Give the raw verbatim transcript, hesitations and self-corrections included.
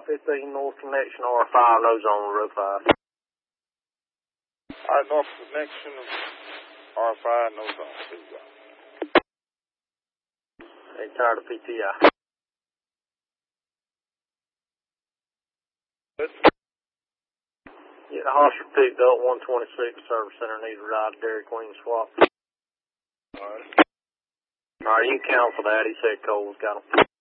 five fifteen North Connection, R five, no zone, row five. Alright, North Connection, R five, no zone, please. They tired of P T I. Yeah, the Hofstra picked up one twenty-six, service center needs a ride, Dairy Queen swap. Alright. Alright, you can cancel that, he said Cole's got him.